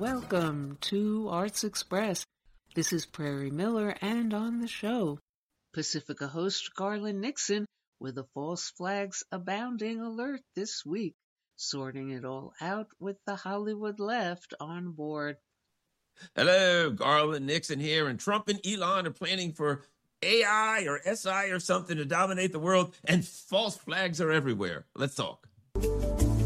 welcome to Arts Express. This is Prairie Miller, and on the show, Pacifica host Garland Nixon with a false flags abounding alert this week, sorting it all out with the Hollywood left on board. Hello, Garland Nixon here, and Trump and Elon are planning for AI or SI or something to dominate the world, and false flags are everywhere. Let's talk.